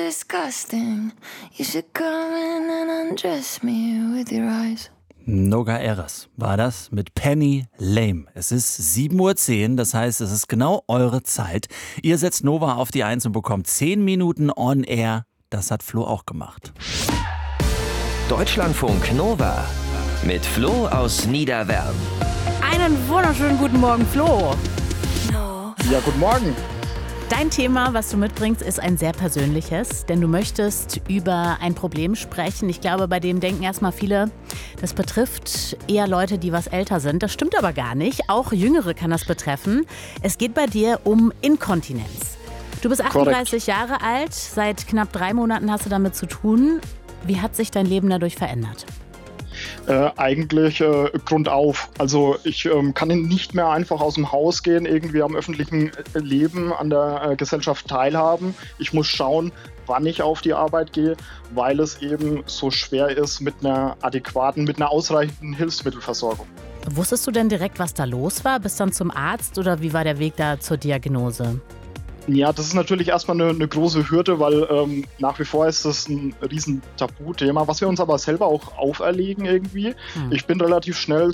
disgusting. You should come in and undress me with your eyes. Noga Eras war das mit Penny Lame. Es ist 7:10 Uhr, das heißt, es ist genau eure Zeit. Ihr setzt Nova auf die 1 und bekommt 10 Minuten on air. Das hat Flo auch gemacht. Deutschlandfunk Nova mit Flo aus Niederwern. Einen wunderschönen guten Morgen, Flo. Ja, guten Morgen. Dein Thema, was du mitbringst, ist ein sehr persönliches, denn du möchtest über ein Problem sprechen. Ich glaube, bei dem denken erstmal viele, das betrifft eher Leute, die was älter sind. Das stimmt aber gar nicht. Auch Jüngere kann das betreffen. Es geht bei dir um Inkontinenz. Du bist 38 Jahre alt, seit knapp 3 Monaten hast du damit zu tun. Wie hat sich dein Leben dadurch verändert? Eigentlich grundauf. Also ich kann nicht mehr einfach aus dem Haus gehen, irgendwie am öffentlichen Leben, an der Gesellschaft teilhaben. Ich muss schauen, wann ich auf die Arbeit gehe, weil es eben so schwer ist mit einer ausreichenden Hilfsmittelversorgung. Wusstest du denn direkt, was da los war? Bist dann zum Arzt oder wie war der Weg da zur Diagnose? Ja, das ist natürlich erstmal eine große Hürde, weil nach wie vor ist das ein riesen Tabuthema, was wir uns aber selber auch auferlegen irgendwie. Ich bin relativ schnell